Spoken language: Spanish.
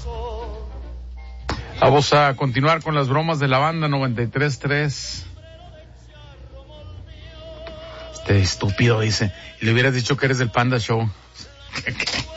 Vamos a continuar con las bromas de la banda 93.3. Este estúpido dice, y le hubieras dicho que eres del Panda Show.